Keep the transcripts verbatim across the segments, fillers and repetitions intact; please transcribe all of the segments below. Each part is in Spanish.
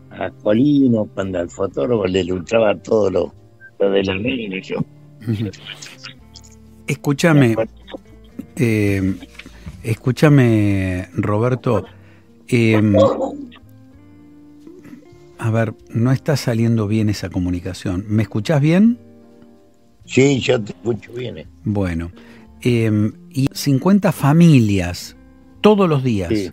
a Colino, cuando al fotógrafo le ilustraba todo lo, lo de la reina. Yo. Uh-huh. Escúchame, eh, escúchame, Roberto. Eh, a ver, no está saliendo bien esa comunicación. ¿Me escuchás bien? Sí, yo te escucho bien. Eh. Bueno, eh, y cincuenta familias todos los días. Sí.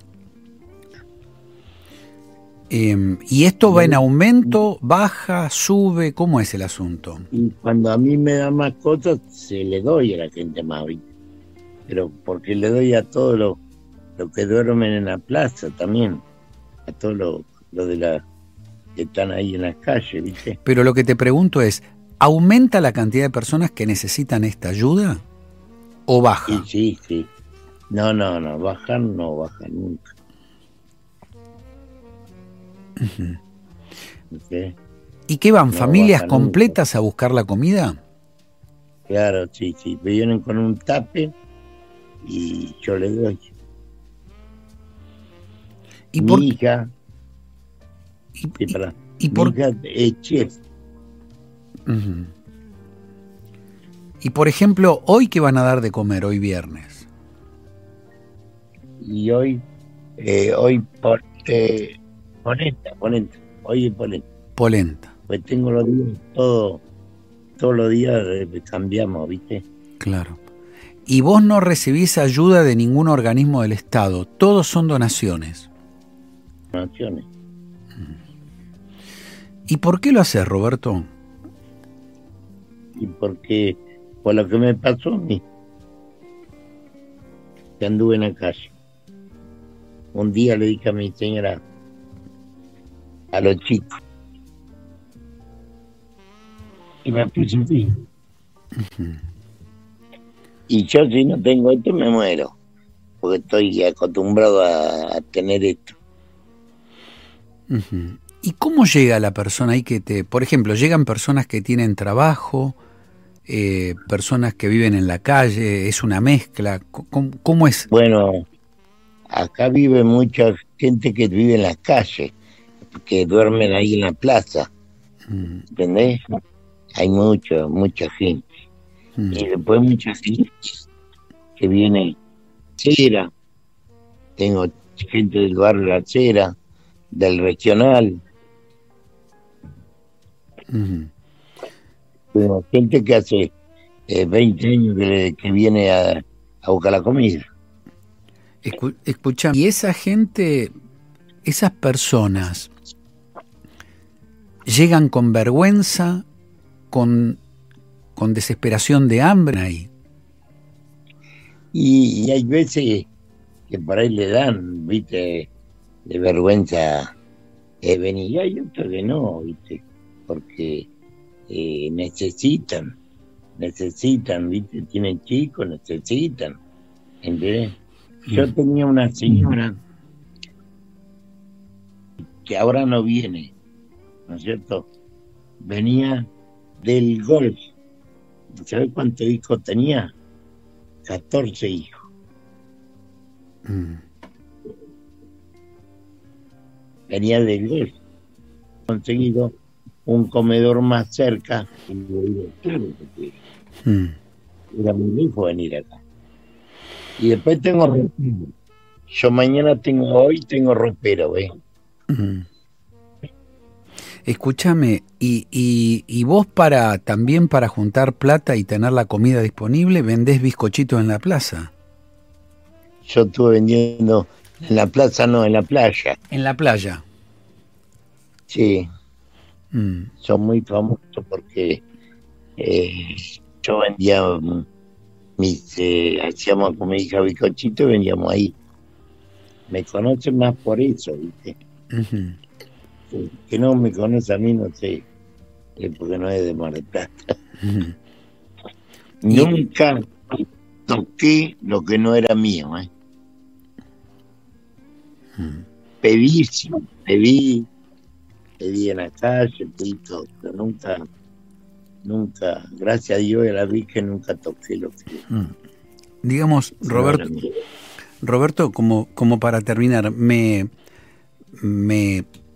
Eh, ¿Y esto va en aumento, baja, sube? ¿Cómo es el asunto? Y cuando a mí me da más cosas, se le doy a la gente más, ¿viste? Pero porque le doy a todos los lo que duermen en la plaza también, a todos los lo de la que están ahí en las calles, ¿viste? Pero lo que te pregunto es, ¿aumenta la cantidad de personas que necesitan esta ayuda o baja? Sí, sí, sí. No, no, no, bajar no baja nunca. Uh-huh. ¿Okay? ¿Y qué van, no familias baja completas nunca. a buscar la comida? Claro, sí, sí. Vienen con un tape y yo le doy. ¿Y Mi por hija, y, sí, y, para, y mi por hija es chef. Uh-huh. Y por ejemplo, ¿hoy qué van a dar de comer, hoy viernes? Y hoy, eh, hoy por, eh, polenta, polenta, hoy es polenta. Polenta. Pues tengo los días, todo, todos los días eh, cambiamos, ¿viste? Claro. Y vos no recibís ayuda de ningún organismo del Estado, todos son donaciones. Donaciones. ¿Y por qué lo haces, Roberto? Y porque, por lo que me pasó a mí, que anduve en la calle. Un día le dije a mi señora, a los chicos, y me puse así. Uh-huh. Y yo si no tengo esto me muero, porque estoy acostumbrado a, a tener esto. Uh-huh. ¿Y cómo llega la persona ahí que te, por ejemplo, llegan personas que tienen trabajo, eh, personas que viven en la calle, es una mezcla, ¿cómo, cómo es? Bueno, acá vive mucha gente que vive en las calles, que duermen ahí en la plaza, uh-huh. ¿Entendés? Hay mucha, mucha gente. Uh-huh. Y después mucha gente que viene Cera, tengo gente del barrio La Cera, del regional. Uh-huh. Tengo gente que hace eh, veinte años que, que viene a, a buscar la comida. Escu- escucha, y esa gente, esas personas, llegan con vergüenza, con, con desesperación de hambre ahí. Y, y hay veces que por ahí le dan, viste, de vergüenza eh, venir, y hay otros que no, viste, porque eh, necesitan, necesitan, viste, tienen chicos, necesitan, ¿entendés? Mm. Yo tenía una señora que ahora no viene, ¿no es cierto? Venía del golf. ¿Sabes cuántos hijos tenía? catorce hijos. Mm. Venía del golf. Conseguido un comedor más cerca. Y yo digo, claro, porque mm. era muy lejos venir acá. Y después tengo ropero. Yo mañana tengo, hoy tengo ropero, ¿ves? Mm. Escúchame, ¿y, y, y vos para también para juntar plata y tener la comida disponible, vendés bizcochitos en la plaza? Yo estuve vendiendo en la plaza, no, en la playa. ¿En la playa? Sí. Mm. Son muy famosos porque eh, yo vendía, mis, eh, hacíamos con mi hija bizcochito y vendíamos ahí. Me conocen más por eso, ¿viste? Uh-huh. Que no me conoce a mí, no sé, porque no es de Mar del Plata. Uh-huh. Nunca toqué lo que no era mío, ¿eh? Uh-huh. Pedí, sí, pedí, pedí en la calle, pedí todo, pero nunca, nunca, gracias a Dios y a la Virgen, nunca toqué lo que... Uh-huh. Digamos, Roberto, no Roberto, como, como para terminar, me... me